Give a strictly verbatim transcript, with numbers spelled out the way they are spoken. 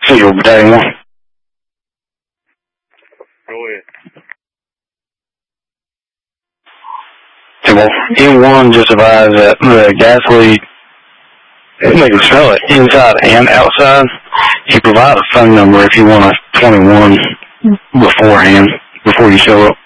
Central Battalion one. Go ahead. Well, M one just advised that the gas leak, they can smell it inside and outside. You provide a phone number if you want a twenty-one beforehand, before you show up.